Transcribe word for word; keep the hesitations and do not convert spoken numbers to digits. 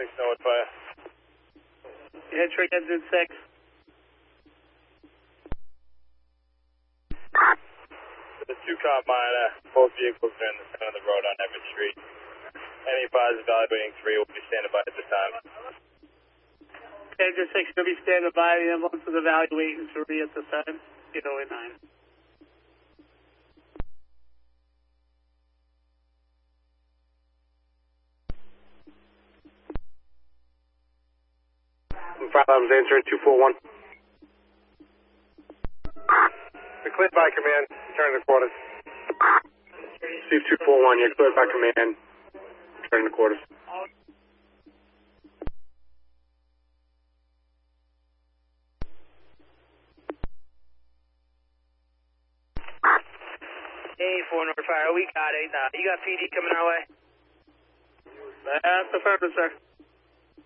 six, North Fire. Entering engine six. The two car minor, both vehicles are in the center of the road on Everett Street. Any bars evaluating three will be standing by at this time. Engine six will be standing by. The ambulance is evaluating three at this time. eight oh eight nine. Five Adams answering two four one. You're cleared by command. Turn to quarters. Steve two four one, you're cleared by command. Turn to quarters. Hey, four North Fire, we got it. Uh, you got P D coming our way? That's affirmative, sir.